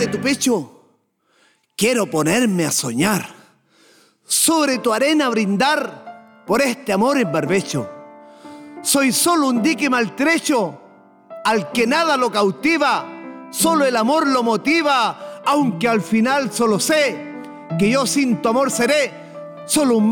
tu pecho quiero ponerme a soñar, sobre tu arena brindar por este amor en barbecho. Soy solo un dique maltrecho al que nada lo cautiva, solo el amor lo motiva, aunque al final solo sé que yo sin tu amor seré solo un